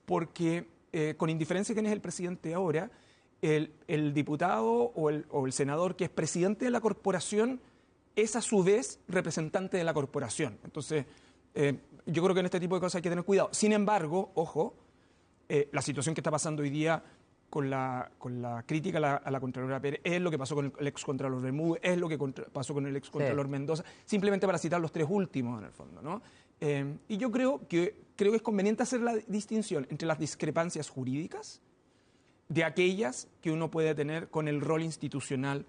porque con indiferencia de quién es el presidente ahora, el diputado o el senador que es presidente de la corporación es a su vez representante de la corporación. Entonces, yo creo que en este tipo de cosas hay que tener cuidado. Sin embargo, ojo, la situación que está pasando hoy día con la crítica a la Contralora Pérez es lo que pasó con el excontralor Bermúdez, es lo que pasó con el excontralor Mendoza, simplemente para citar los tres últimos en el fondo, ¿no? Y yo creo que es conveniente hacer la distinción entre las discrepancias jurídicas de aquellas que uno puede tener con el rol institucional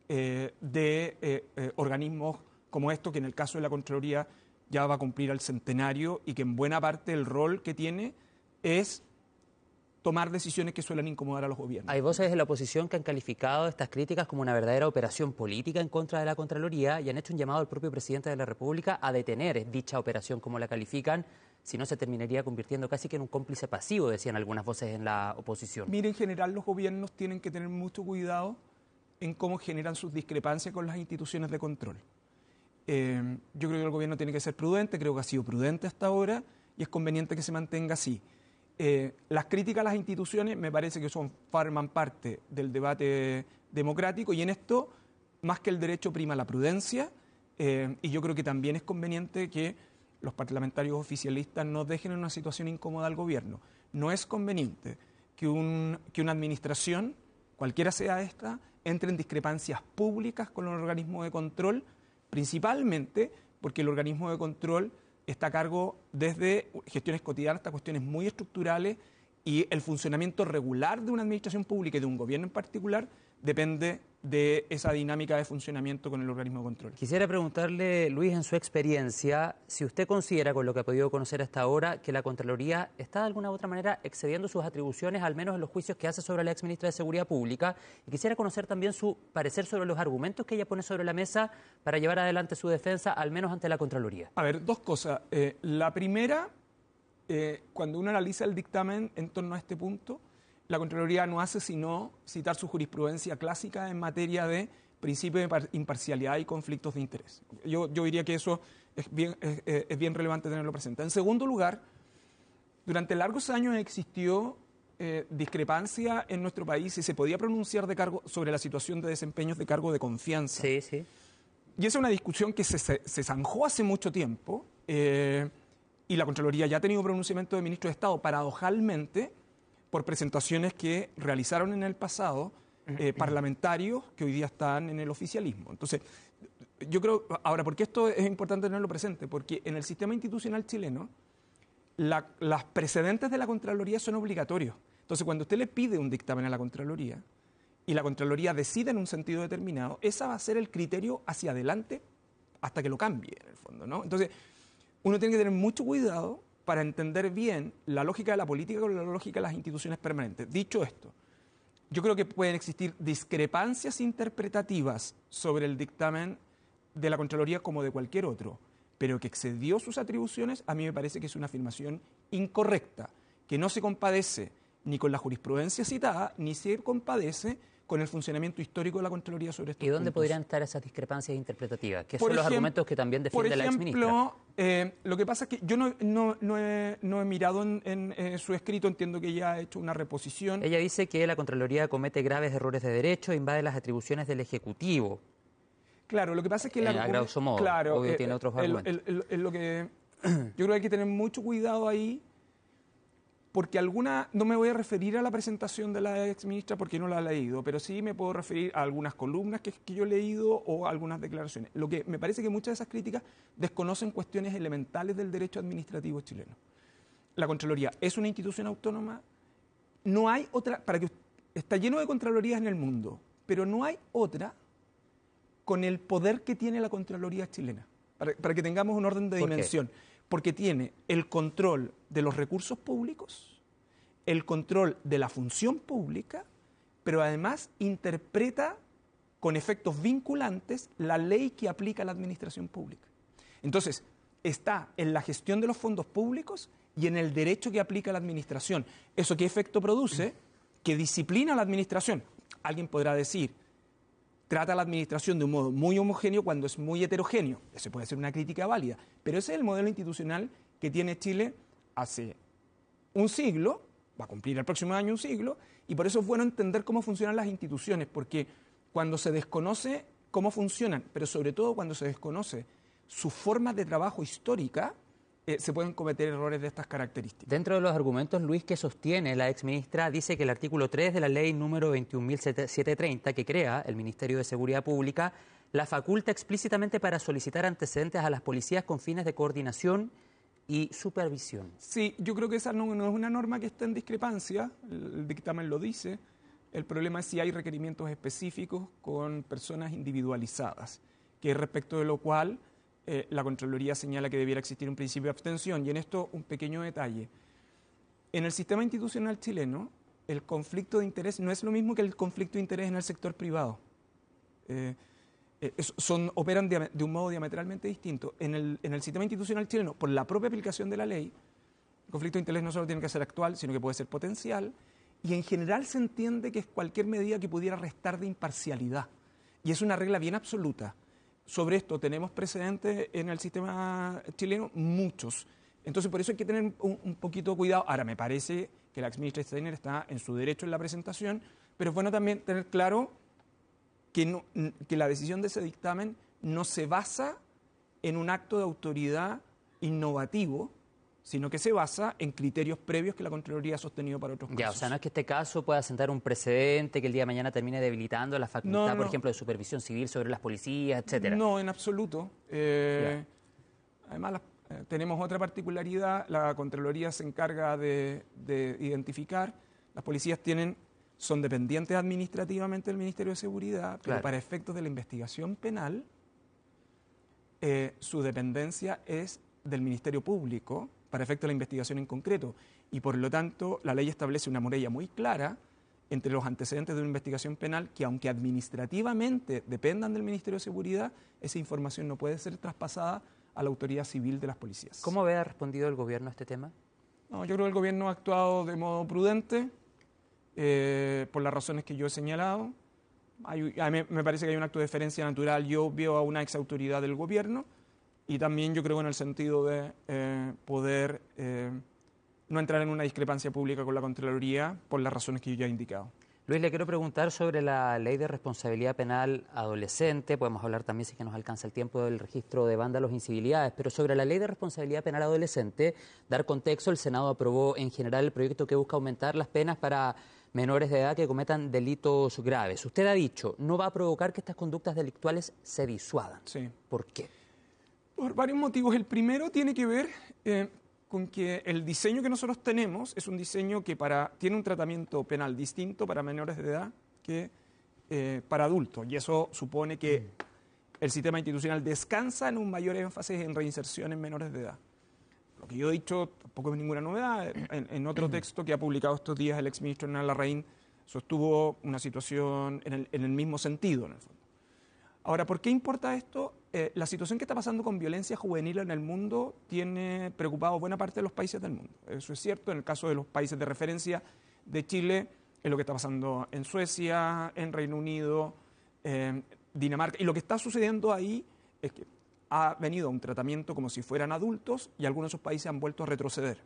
de organismos como estos, que en el caso de la Contraloría ya va a cumplir al centenario y que en buena parte el rol que tiene es tomar decisiones que suelen incomodar a los gobiernos. Hay voces de la oposición que han calificado estas críticas como una verdadera operación política en contra de la Contraloría y han hecho un llamado al propio presidente de la República a detener dicha operación, como la califican, si no se terminaría convirtiendo casi que en un cómplice pasivo, decían algunas voces en la oposición. Mire, en general los gobiernos tienen que tener mucho cuidado en cómo generan sus discrepancias con las instituciones de control. Yo creo que el gobierno tiene que ser prudente, creo que ha sido prudente hasta ahora y es conveniente que se mantenga así. Las críticas a las instituciones me parece que forman parte del debate democrático y en esto, más que el derecho, prima la prudencia y yo creo que también es conveniente que los parlamentarios oficialistas no dejen en una situación incómoda al gobierno. No es conveniente que una administración, cualquiera sea esta, entre en discrepancias públicas con el organismo de control, principalmente porque el organismo de control está a cargo desde gestiones cotidianas hasta cuestiones muy estructurales y el funcionamiento regular de una administración pública y de un gobierno en particular depende de esa dinámica de funcionamiento con el organismo de control. Quisiera preguntarle, Luis, en su experiencia, si usted considera, con lo que ha podido conocer hasta ahora, que la Contraloría está de alguna u otra manera excediendo sus atribuciones, al menos en los juicios que hace sobre la exministra de Seguridad Pública, y quisiera conocer también su parecer sobre los argumentos que ella pone sobre la mesa para llevar adelante su defensa, al menos ante la Contraloría. A ver, dos cosas. La primera, cuando uno analiza el dictamen en torno a este punto, la Contraloría no hace sino citar su jurisprudencia clásica en materia de principio de imparcialidad y conflictos de interés. Yo diría que eso es bien relevante tenerlo presente. En segundo lugar, durante largos años existió discrepancia en nuestro país y se podía pronunciar sobre la situación de desempeños de cargo de confianza. Sí, sí. Y esa es una discusión que se zanjó hace mucho tiempo y la Contraloría ya ha tenido pronunciamiento de ministro de Estado, paradojalmente, por presentaciones que realizaron en el pasado parlamentarios que hoy día están en el oficialismo. Entonces, yo creo, ahora, ¿por qué esto es importante tenerlo presente? Porque en el sistema institucional chileno, las precedentes de la Contraloría son obligatorios. Entonces, cuando usted le pide un dictamen a la Contraloría y la Contraloría decide en un sentido determinado, esa va a ser el criterio hacia adelante hasta que lo cambie, en el fondo, ¿no? Entonces, uno tiene que tener mucho cuidado para entender bien la lógica de la política con la lógica de las instituciones permanentes. Dicho esto, yo creo que pueden existir discrepancias interpretativas sobre el dictamen de la Contraloría como de cualquier otro, pero que excedió sus atribuciones, a mí me parece que es una afirmación incorrecta, que no se compadece ni con la jurisprudencia citada, ni se compadece con el funcionamiento histórico de la Contraloría sobre estos puntos. ¿Y dónde podrían estar esas discrepancias interpretativas? ¿Qué son los argumentos que también defiende la exministra? Por ejemplo, lo que pasa es que yo no he mirado en su escrito, entiendo que ella ha hecho una reposición. Ella dice que la Contraloría comete graves errores de derecho e invade las atribuciones del Ejecutivo. Claro, lo que pasa es que a grosso modo, claro, obvio, tiene otros argumentos. Lo que yo creo que hay que tener mucho cuidado ahí, porque no me voy a referir a la presentación de la exministra porque no la he leído, pero sí me puedo referir a algunas columnas que yo he leído o a algunas declaraciones. Lo que me parece que muchas de esas críticas desconocen cuestiones elementales del derecho administrativo chileno. La Contraloría es una institución autónoma, no hay otra, está lleno de Contralorías en el mundo, pero no hay otra con el poder que tiene la Contraloría chilena, para que tengamos un orden de dimensión. Porque tiene el control de los recursos públicos, el control de la función pública, pero además interpreta con efectos vinculantes la ley que aplica a la administración pública. Entonces, está en la gestión de los fondos públicos y en el derecho que aplica la administración. ¿Eso qué efecto produce? Que disciplina a la administración. Alguien podrá decir, trata a la administración de un modo muy homogéneo cuando es muy heterogéneo. Eso puede ser una crítica válida, pero ese es el modelo institucional que tiene Chile hace un siglo va a cumplir el próximo año un siglo, y por eso es bueno entender cómo funcionan las instituciones, porque cuando se desconoce cómo funcionan, pero sobre todo cuando se desconoce su forma de trabajo histórica, se pueden cometer errores de estas características. Dentro de los argumentos, Luis, que sostiene la exministra, dice que el artículo 3 de la ley número 21.730, que crea el Ministerio de Seguridad Pública, la faculta explícitamente para solicitar antecedentes a las policías con fines de coordinación y supervisión. Sí, yo creo que esa no es una norma que esté en discrepancia, el dictamen lo dice. El problema es si hay requerimientos específicos con personas individualizadas, que respecto de lo cual la Contraloría señala que debiera existir un principio de abstención. Y en esto un pequeño detalle. En el sistema institucional chileno, el conflicto de interés no es lo mismo que el conflicto de interés en el sector privado. Operan de un modo diametralmente distinto. En el sistema institucional chileno, por la propia aplicación de la ley, el conflicto de interés no solo tiene que ser actual, sino que puede ser potencial, y en general se entiende que es cualquier medida que pudiera restar de imparcialidad. Y es una regla bien absoluta. Sobre esto tenemos precedentes en el sistema chileno, muchos. Entonces, por eso hay que tener un poquito de cuidado. Ahora, me parece que la exministra Steiner está en su derecho en la presentación, pero es bueno también tener claro que la decisión de ese dictamen no se basa en un acto de autoridad innovativo, sino que se basa en criterios previos que la Contraloría ha sostenido para otros casos. Ya, o sea, no es que este caso pueda sentar un precedente que el día de mañana termine debilitando la facultad, por ejemplo, de supervisión civil sobre las policías, etcétera. No, en absoluto. Además, tenemos otra particularidad. La Contraloría se encarga de identificar. Las policías son dependientes administrativamente del Ministerio de Seguridad, pero para efectos de la investigación penal, su dependencia es del Ministerio Público, para efectos de la investigación en concreto. Y por lo tanto, la ley establece una muralla muy clara entre los antecedentes de una investigación penal que, aunque administrativamente dependan del Ministerio de Seguridad, esa información no puede ser traspasada a la autoridad civil de las policías. ¿Cómo ha respondido el gobierno a este tema? No, yo creo que el gobierno ha actuado de modo prudente, por las razones que yo he señalado. A mí me parece que hay un acto de deferencia natural y obvio a una exautoridad del gobierno, y también yo creo en el sentido de poder no entrar en una discrepancia pública con la Contraloría por las razones que yo ya he indicado. Luis, le quiero preguntar sobre la ley de responsabilidad penal adolescente. Podemos hablar también, si es que nos alcanza el tiempo, del registro de vándalos e incivilidades, pero sobre la ley de responsabilidad penal adolescente, dar contexto, el Senado aprobó en general el proyecto que busca aumentar las penas para menores de edad que cometan delitos graves. Usted ha dicho, no va a provocar que estas conductas delictuales se disuadan. Sí. ¿Por qué? Por varios motivos. El primero tiene que ver con que el diseño que nosotros tenemos es un diseño que tiene un tratamiento penal distinto para menores de edad que para adultos. Y eso supone que el sistema institucional descansa en un mayor énfasis en reinserción en menores de edad. Lo que yo he dicho tampoco es ninguna novedad. En otro texto que ha publicado estos días el exministro Hernán Larraín sostuvo una situación en el mismo sentido, en el fondo. Ahora, ¿por qué importa esto? La situación que está pasando con violencia juvenil en el mundo tiene preocupado buena parte de los países del mundo. Eso es cierto. En el caso de los países de referencia de Chile, es lo que está pasando en Suecia, en Reino Unido, Dinamarca. Y lo que está sucediendo ahí es que ha venido un tratamiento como si fueran adultos y algunos de esos países han vuelto a retroceder.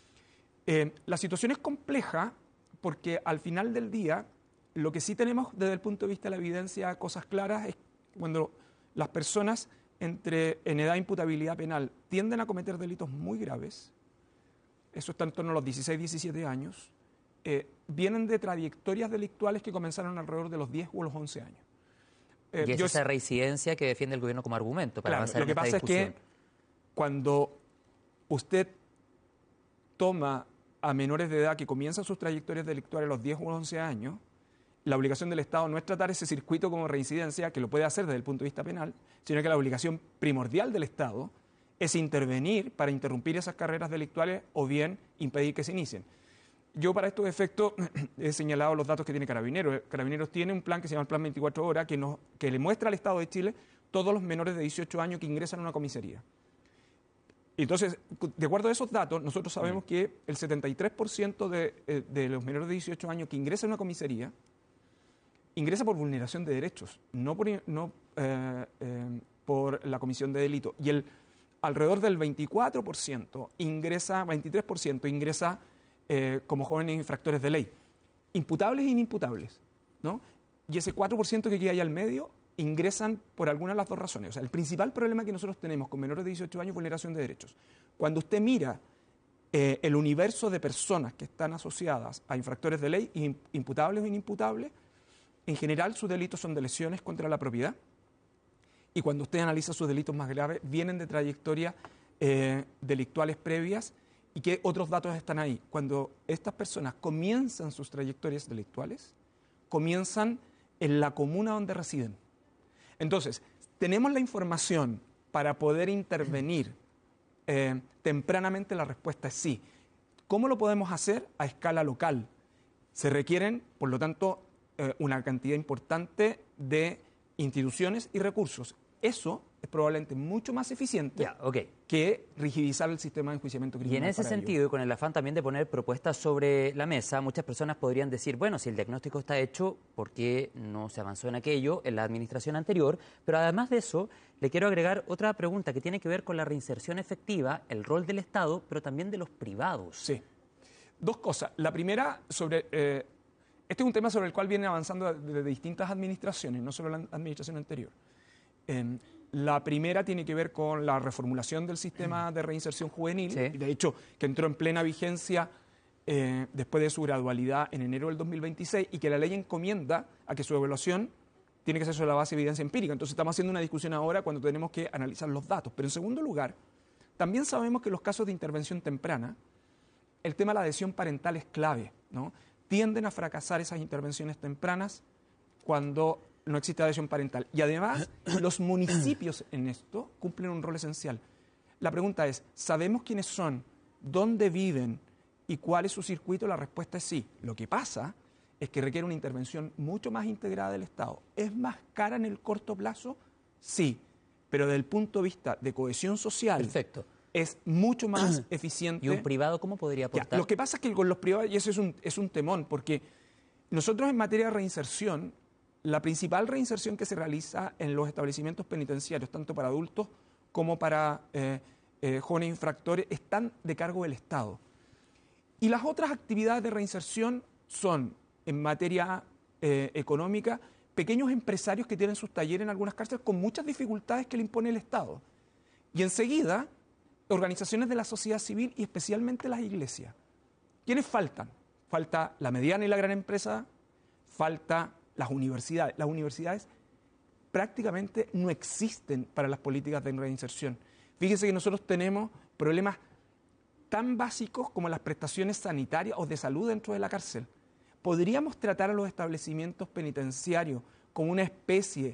La situación es compleja porque al final del día, lo que sí tenemos desde el punto de vista de la evidencia, cosas claras, es cuando las personas en edad de imputabilidad penal tienden a cometer delitos muy graves, eso está en torno a los 16, 17 años, vienen de trayectorias delictuales que comenzaron alrededor de los 10 o los 11 años. Y es esa reincidencia que defiende el gobierno como argumento para avanzar en esta discusión. Lo que pasa es que cuando usted toma a menores de edad que comienzan sus trayectorias delictuales a los 10 o 11 años, la obligación del Estado no es tratar ese circuito como reincidencia, que lo puede hacer desde el punto de vista penal, sino que la obligación primordial del Estado es intervenir para interrumpir esas carreras delictuales o bien impedir que se inicien. Yo para estos efectos he señalado los datos que tiene Carabineros. Carabineros tiene un plan que se llama el Plan 24 Horas que le muestra al Estado de Chile todos los menores de 18 años que ingresan a una comisaría. Entonces, de acuerdo a esos datos, nosotros sabemos que el 73% de los menores de 18 años que ingresan a una comisaría ingresa por vulneración de derechos, no por la comisión de delito. Y alrededor del 23% ingresa como jóvenes infractores de ley, imputables e inimputables, ¿no? Y ese 4% que queda ahí al medio ingresan por alguna de las dos razones. O sea, el principal problema que nosotros tenemos con menores de 18 años es vulneración de derechos. Cuando usted mira el universo de personas que están asociadas a infractores de ley, imputables o inimputables, en general sus delitos son de lesiones contra la propiedad. Y cuando usted analiza sus delitos más graves, vienen de trayectorias delictuales previas. ¿Y qué otros datos están ahí? Cuando estas personas comienzan sus trayectorias delictuales, comienzan en la comuna donde residen. Entonces, tenemos la información para poder intervenir tempranamente. La respuesta es sí. ¿Cómo lo podemos hacer? A escala local. Se requieren, por lo tanto, una cantidad importante de instituciones y recursos. Eso es probablemente mucho más eficiente que rigidizar el sistema de enjuiciamiento criminal. Y en ese sentido, y con el afán también de poner propuestas sobre la mesa, muchas personas podrían decir, bueno, si el diagnóstico está hecho, ¿por qué no se avanzó en aquello en la administración anterior? Pero además de eso, le quiero agregar otra pregunta que tiene que ver con la reinserción efectiva, el rol del Estado, pero también de los privados. Sí. Dos cosas. La primera, sobre... este es un tema sobre el cual vienen avanzando desde distintas administraciones, no solo la administración anterior. La primera tiene que ver con la reformulación del sistema de reinserción juvenil, sí. De hecho, que entró en plena vigencia después de su gradualidad en enero del 2026, y que la ley encomienda a que su evaluación tiene que ser sobre la base de evidencia empírica. Entonces estamos haciendo una discusión ahora cuando tenemos que analizar los datos. Pero en segundo lugar, también sabemos que en los casos de intervención temprana, el tema de la adhesión parental es clave, ¿no? Tienden a fracasar esas intervenciones tempranas cuando no existe adhesión parental. Y además, los municipios en esto cumplen un rol esencial. La pregunta es, ¿sabemos quiénes son, dónde viven y cuál es su circuito? La respuesta es sí. Lo que pasa es que requiere una intervención mucho más integrada del Estado. ¿Es más cara en el corto plazo? Sí. Pero desde el punto de vista de cohesión social, perfecto, es mucho más eficiente. ¿Y un privado cómo podría aportar? Lo que pasa es que con los privados, y eso es un temón, porque nosotros en materia de reinserción, la principal reinserción que se realiza en los establecimientos penitenciarios, tanto para adultos como para jóvenes infractores, están de cargo del Estado. Y las otras actividades de reinserción son, en materia económica, pequeños empresarios que tienen sus talleres en algunas cárceles con muchas dificultades que le impone el Estado. Y enseguida, organizaciones de la sociedad civil y especialmente las iglesias. ¿Quiénes faltan? Falta la mediana y la gran empresa, falta las universidades. Las universidades prácticamente no existen para las políticas de reinserción. Fíjense que nosotros tenemos problemas tan básicos como las prestaciones sanitarias o de salud dentro de la cárcel. ¿Podríamos tratar a los establecimientos penitenciarios como una especie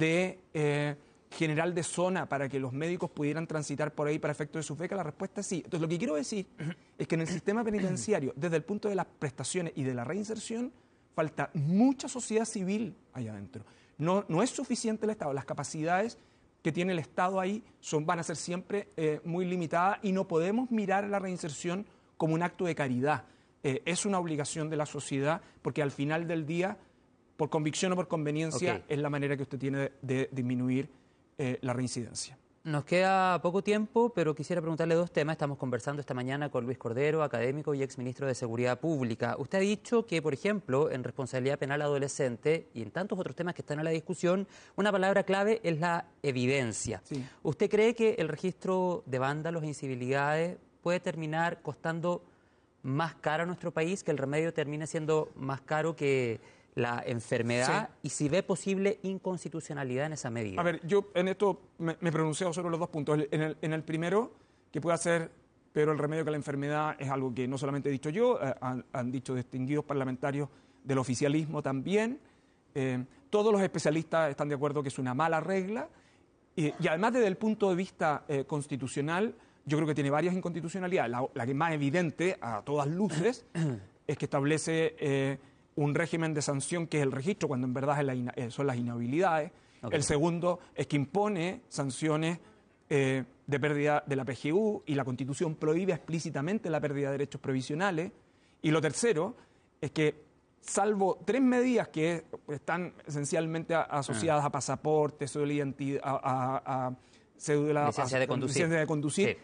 de general de zona para que los médicos pudieran transitar por ahí para efectos de sus becas? La respuesta es sí. Entonces, lo que quiero decir es que en el sistema penitenciario, desde el punto de las prestaciones y de la reinserción, falta mucha sociedad civil allá adentro. No es suficiente el Estado. Las capacidades que tiene el Estado ahí van a ser siempre muy limitadas, y no podemos mirar a la reinserción como un acto de caridad. Es una obligación de la sociedad, porque al final del día, por convicción o por conveniencia, es la manera que usted tiene de disminuir la reincidencia. Nos queda poco tiempo, pero quisiera preguntarle dos temas. Estamos conversando esta mañana con Luis Cordero, académico y exministro de Seguridad Pública. Usted ha dicho que, por ejemplo, en responsabilidad penal adolescente y en tantos otros temas que están en la discusión, una palabra clave es la evidencia. Sí. ¿Usted cree que el registro de vándalos e incivilidades puede terminar costando más caro a nuestro país, que el remedio termine siendo más caro que la enfermedad? Sí. Y si ve posible inconstitucionalidad en esa medida. A ver, yo en esto me he pronunciado sobre los dos puntos. En el primero, que pueda ser peor el remedio que la enfermedad, es algo que no solamente he dicho yo, han dicho distinguidos parlamentarios del oficialismo también. Todos los especialistas están de acuerdo que es una mala regla. Y además, desde el punto de vista constitucional, yo creo que tiene varias inconstitucionalidades. La que es más evidente, a todas luces, es que establece un régimen de sanción que es el registro, cuando en verdad son las inhabilidades. El segundo es que impone sanciones de pérdida de la PGU, y la Constitución prohíbe explícitamente la pérdida de derechos provisionales. Y lo tercero es que, salvo tres medidas que están esencialmente asociadas a pasaporte, cédula de identidad, a cédula, licencia de conducir, licencia de conducir, sí,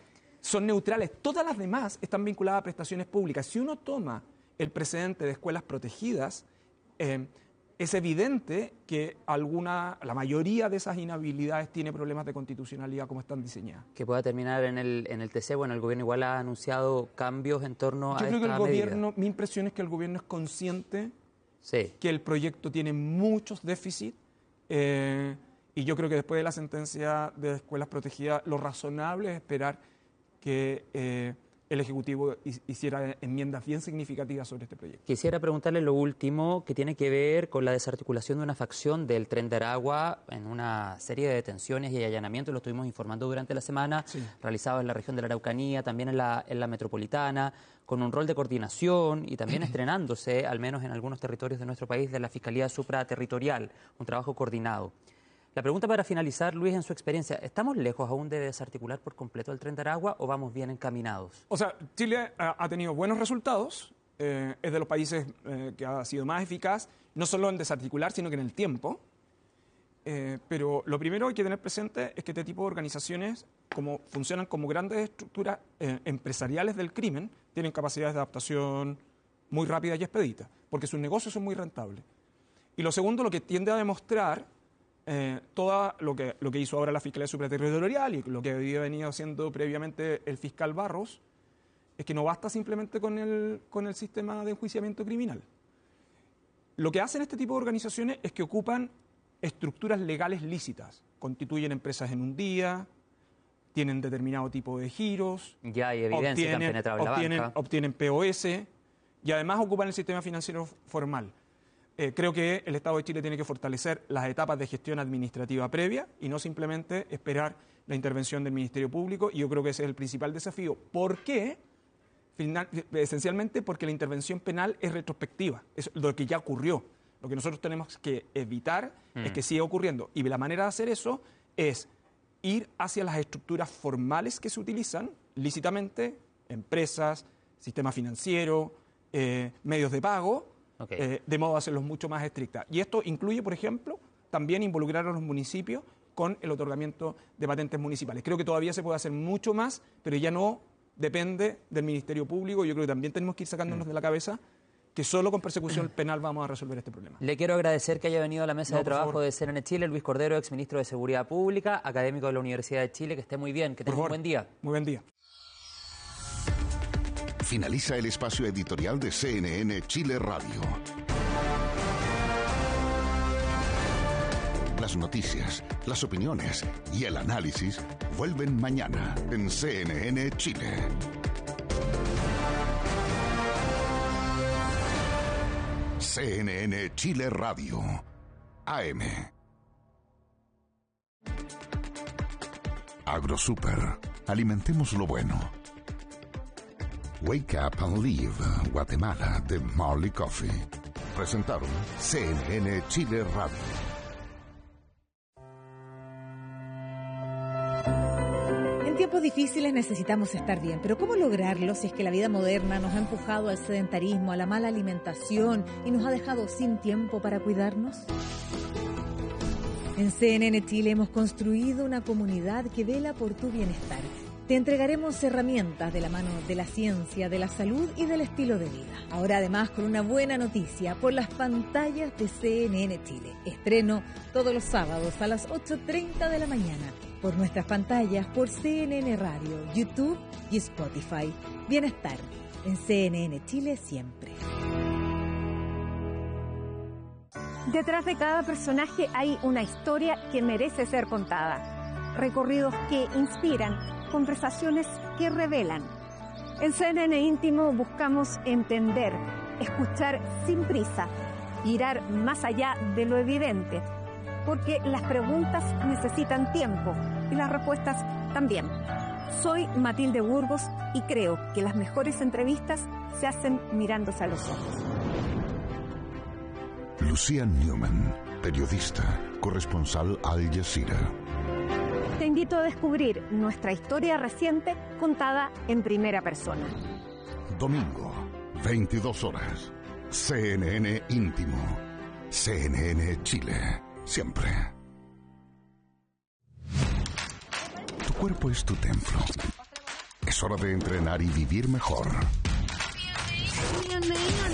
son neutrales. Todas las demás están vinculadas a prestaciones públicas. Si uno toma el precedente de escuelas protegidas, es evidente que la mayoría de esas inhabilidades tiene problemas de constitucionalidad como están diseñadas. Que pueda terminar en el TC. Bueno, el gobierno igual ha anunciado cambios en torno a esta medida. Yo creo que el gobierno, mi impresión es que el gobierno es consciente que el proyecto tiene muchos déficits y yo creo que después de la sentencia de escuelas protegidas, lo razonable es esperar que el Ejecutivo hiciera enmiendas bien significativas sobre este proyecto. Quisiera preguntarle lo último, que tiene que ver con la desarticulación de una facción del Tren de Aragua en una serie de detenciones y allanamientos, lo estuvimos informando durante la semana, realizados en la región de la Araucanía, también en la metropolitana, con un rol de coordinación y también estrenándose, al menos en algunos territorios de nuestro país, de la Fiscalía Supraterritorial, un trabajo coordinado. La pregunta para finalizar, Luis, en su experiencia, ¿estamos lejos aún de desarticular por completo el Tren de Aragua o vamos bien encaminados? O sea, Chile ha tenido buenos resultados, es de los países que ha sido más eficaz, no solo en desarticular, sino que en el tiempo. Pero lo primero que hay que tener presente es que este tipo de organizaciones, como funcionan como grandes estructuras empresariales del crimen, tienen capacidades de adaptación muy rápidas y expeditas, porque sus negocios son muy rentables. Y lo segundo, lo que tiende a demostrar todo lo que hizo ahora la Fiscalía Supraterritorial y lo que había venido haciendo previamente el fiscal Barros, es que no basta simplemente con el sistema de enjuiciamiento criminal. Lo que hacen este tipo de organizaciones es que ocupan estructuras legales lícitas, constituyen empresas en un día, tienen determinado tipo de giros, ya hay evidencia que han penetrado en la banca, obtienen POS y además ocupan el sistema financiero formal. Creo que el Estado de Chile tiene que fortalecer las etapas de gestión administrativa previa y no simplemente esperar la intervención del Ministerio Público, y yo creo que ese es el principal desafío. ¿Por qué? Esencialmente porque la intervención penal es retrospectiva, es lo que ya ocurrió. Lo que nosotros tenemos que evitar es que siga ocurriendo, y la manera de hacer eso es ir hacia las estructuras formales que se utilizan lícitamente, empresas, sistema financiero, medios de pago, de modo a hacerlos mucho más estrictas. Y esto incluye, por ejemplo, también involucrar a los municipios con el otorgamiento de patentes municipales. Creo que todavía se puede hacer mucho más, pero ya no depende del Ministerio Público. Yo creo que también tenemos que ir sacándonos de la cabeza que solo con persecución penal vamos a resolver este problema. Le quiero agradecer que haya venido a la mesa de trabajo de CNN Chile, Luis Cordero, exministro de Seguridad Pública, académico de la Universidad de Chile. Que esté muy bien, que tenga un buen día. Muy buen día. Finaliza el espacio editorial de CNN Chile Radio. Las noticias, las opiniones y el análisis vuelven mañana en CNN Chile. CNN Chile Radio, AM. AgroSuper, alimentemos lo bueno. Wake Up and Live, Guatemala, de Marley Coffee. Presentaron CNN Chile Radio. En tiempos difíciles necesitamos estar bien, pero ¿cómo lograrlo si es que la vida moderna nos ha empujado al sedentarismo, a la mala alimentación y nos ha dejado sin tiempo para cuidarnos? En CNN Chile hemos construido una comunidad que vela por tu bienestar. Te entregaremos herramientas de la mano de la ciencia, de la salud y del estilo de vida. Ahora además con una buena noticia por las pantallas de CNN Chile. Estreno todos los sábados a las 8:30 de la mañana por nuestras pantallas, por CNN Radio, YouTube y Spotify. Bienestar en CNN Chile siempre. Detrás de cada personaje hay una historia que merece ser contada. Recorridos que inspiran, conversaciones que revelan. En CNN Íntimo buscamos entender, escuchar sin prisa, mirar más allá de lo evidente, porque las preguntas necesitan tiempo y las respuestas también. Soy Matilde Burgos y creo que las mejores entrevistas se hacen mirándose a los ojos. Lucía Newman, periodista, corresponsal Al Jazeera. Te invito a descubrir nuestra historia reciente contada en primera persona. Domingo, 22 horas. CNN Íntimo. CNN Chile. Siempre. Tu cuerpo es tu templo. Es hora de entrenar y vivir mejor. Bienvenido